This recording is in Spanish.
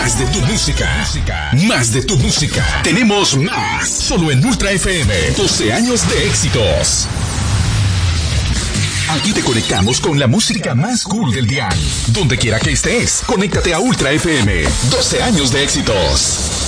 Más de tu música. Más de tu música. Tenemos más. Solo en Ultra FM. 12 años de éxitos. Aquí te conectamos con la música más cool del dial. Donde quiera que estés, conéctate a Ultra FM. 12 años de éxitos.